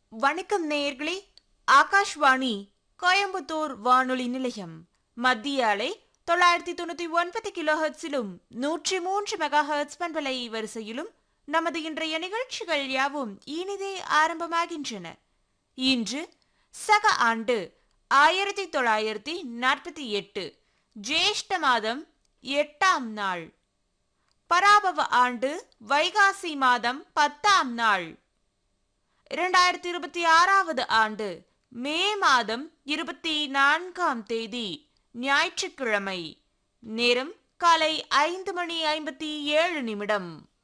வணக்கம் நேயர்களே. ஆகாஷ்வாணி கோயம்புத்தூர் வானொலி நிலையம். மத்திய அலை 999 கிலோஹெர்ட்ஸிலும் 103 மெகாஹெர்ட்ஸ் பண்பலை வரிசையிலும் நமது இன்றைய நிகழ்ச்சிகள் யாவும் இனிதே ஆரம்பமாகின்றன. இன்று சக ஆண்டு 1948 ஜேஷ்ட மாதம் 8ஆம் நாள், பராபவ ஆண்டு வைகாசி மாதம் 10ஆம் நாள், 2026வது ஆண்டு மே மாதம் 24ஆம் தேதி ஞாயிற்றுக்கிழமை. நேரம் காலை 5:57.